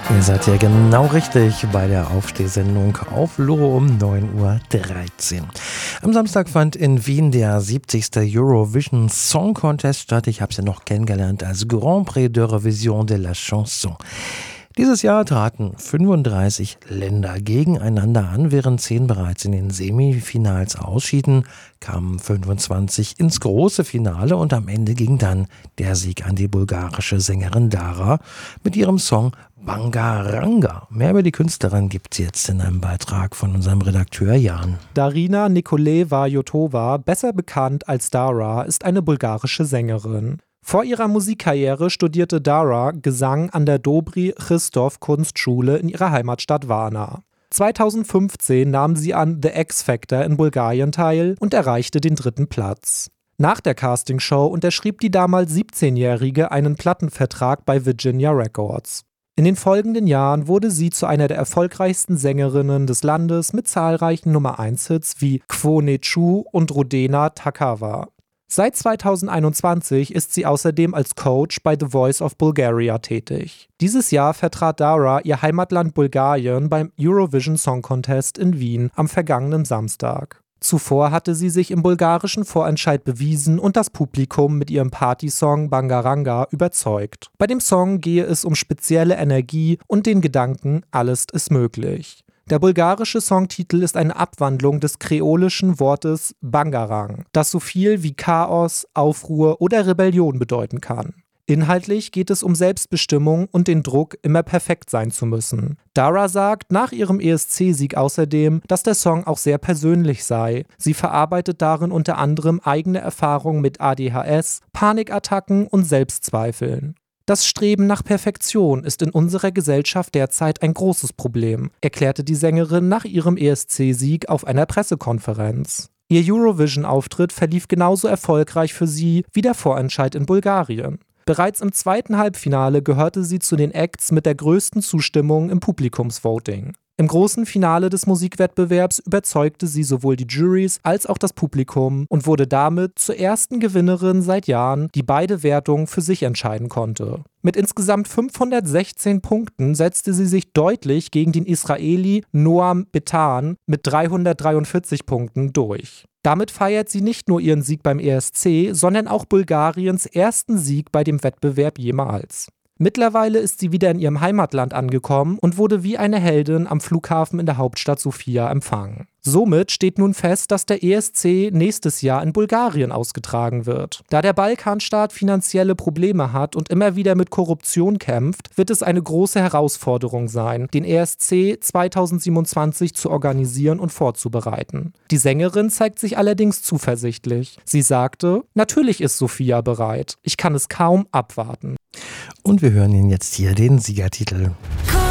Ihr seid ja genau richtig bei der Aufstehsendung auf Loro um 9:13 Uhr. Am Samstag fand in Wien der 70. Eurovision Song Contest statt. Ich habe es ja noch kennengelernt als Grand Prix de Revision de la Chanson. Dieses Jahr traten 35 Länder gegeneinander an, während 10 bereits in den Semifinals ausschieden, kamen 25 ins große Finale und am Ende ging dann der Sieg an die bulgarische Sängerin Dara mit ihrem Song Bangaranga. Mehr über die Künstlerin gibt es jetzt in einem Beitrag von unserem Redakteur Jan. Darina Nikoleva-Jotova, besser bekannt als Dara, ist eine bulgarische Sängerin. Vor ihrer Musikkarriere studierte Dara Gesang an der Dobry Christov Kunstschule in ihrer Heimatstadt Varna. 2015 nahm sie an The X Factor in Bulgarien teil und erreichte den 3. Platz. Nach der Castingshow unterschrieb die damals 17-Jährige einen Plattenvertrag bei Virginia Records. In den folgenden Jahren wurde sie zu einer der erfolgreichsten Sängerinnen des Landes mit zahlreichen Nummer-1-Hits wie Quo Nechu und Rodena Takava. Seit 2021 ist sie außerdem als Coach bei The Voice of Bulgaria tätig. Dieses Jahr vertrat Dara ihr Heimatland Bulgarien beim Eurovision Song Contest in Wien am vergangenen Samstag. Zuvor hatte sie sich im bulgarischen Vorentscheid bewiesen und das Publikum mit ihrem Partysong Bangaranga überzeugt. Bei dem Song gehe es um spezielle Energie und den Gedanken, alles ist möglich. Der bulgarische Songtitel ist eine Abwandlung des kreolischen Wortes Bangarang, das so viel wie Chaos, Aufruhr oder Rebellion bedeuten kann. Inhaltlich geht es um Selbstbestimmung und den Druck, immer perfekt sein zu müssen. Dara sagt nach ihrem ESC-Sieg außerdem, dass der Song auch sehr persönlich sei. Sie verarbeitet darin unter anderem eigene Erfahrungen mit ADHS, Panikattacken und Selbstzweifeln. Das Streben nach Perfektion ist in unserer Gesellschaft derzeit ein großes Problem, erklärte die Sängerin nach ihrem ESC-Sieg auf einer Pressekonferenz. Ihr Eurovision-Auftritt verlief genauso erfolgreich für sie wie der Vorentscheid in Bulgarien. Bereits im 2. Halbfinale gehörte sie zu den Acts mit der größten Zustimmung im Publikumsvoting. Im großen Finale des Musikwettbewerbs überzeugte sie sowohl die Jurys als auch das Publikum und wurde damit zur ersten Gewinnerin seit Jahren, die beide Wertungen für sich entscheiden konnte. Mit insgesamt 516 Punkten setzte sie sich deutlich gegen den Israeli Noam Betan mit 343 Punkten durch. Damit feiert sie nicht nur ihren Sieg beim ESC, sondern auch Bulgariens ersten Sieg bei dem Wettbewerb jemals. Mittlerweile ist sie wieder in ihrem Heimatland angekommen und wurde wie eine Heldin am Flughafen in der Hauptstadt Sofia empfangen. Somit steht nun fest, dass der ESC nächstes Jahr in Bulgarien ausgetragen wird. Da der Balkanstaat finanzielle Probleme hat und immer wieder mit Korruption kämpft, wird es eine große Herausforderung sein, den ESC 2027 zu organisieren und vorzubereiten. Die Sängerin zeigt sich allerdings zuversichtlich. Sie sagte, natürlich ist Sofia bereit. Ich kann es kaum abwarten. Und wir hören Ihnen jetzt hier den Siegertitel.